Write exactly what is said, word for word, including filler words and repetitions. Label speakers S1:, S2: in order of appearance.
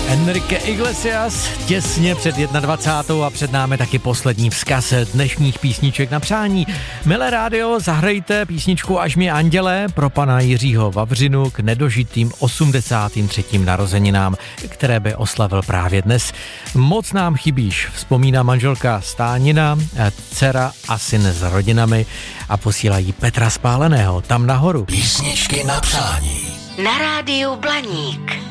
S1: Enrique Iglesias těsně před dvacátou první a před námi taky poslední vzkaz dnešních písniček na přání. Milé rádio, zahrajte písničku Až mi anděle pro pana Jiřího Vavřinu k nedožitým osmdesátým třetím narozeninám, které by oslavil právě dnes. Moc nám chybíš, vzpomíná manželka Stánina, dcera a syn s rodinami a posílají Petra Spáleného tam nahoru.
S2: Písničky na přání.
S3: Na rádiu Blaník.